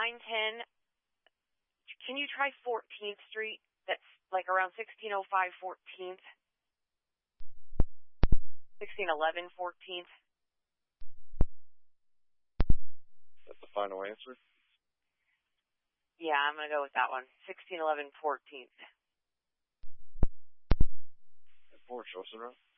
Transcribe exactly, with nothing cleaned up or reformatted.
nine ten. Can you try fourteenth Street? That's like around sixteen oh five fourteenth. sixteen eleven fourteenth. That's the final answer? Yeah, I'm going to go with that one. sixteen eleven fourteenth. Four, Chelsea Road.